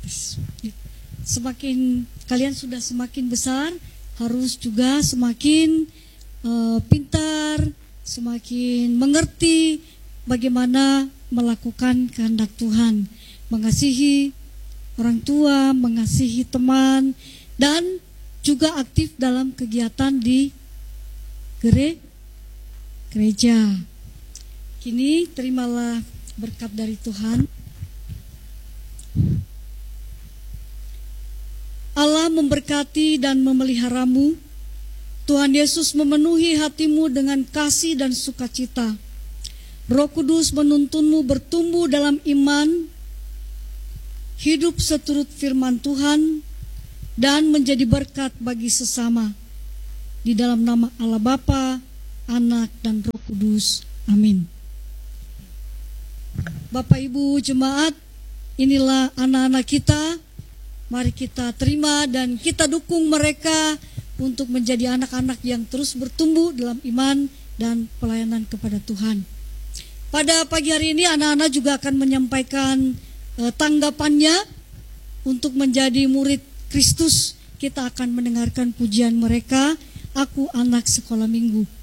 Semakin kalian sudah semakin besar, harus juga semakin pintar, semakin mengerti bagaimana melakukan kehendak Tuhan, mengasihi orang tua, mengasihi teman, dan juga aktif dalam kegiatan di gereja. Kini terimalah berkat dari Tuhan. Allah memberkati dan memeliharamu. Tuhan Yesus memenuhi hatimu dengan kasih dan sukacita. Roh Kudus menuntunmu bertumbuh dalam iman, hidup seturut firman Tuhan, dan menjadi berkat bagi sesama. Di dalam nama Allah Bapa, Anak, dan Roh Kudus. Amin. Bapak Ibu jemaat, inilah anak-anak kita. Mari kita terima dan kita dukung mereka untuk menjadi anak-anak yang terus bertumbuh dalam iman dan pelayanan kepada Tuhan. Pada pagi hari ini anak-anak juga akan menyampaikan tanggapannya untuk menjadi murid Kristus. Kita akan mendengarkan pujian mereka, Aku Anak Sekolah Minggu.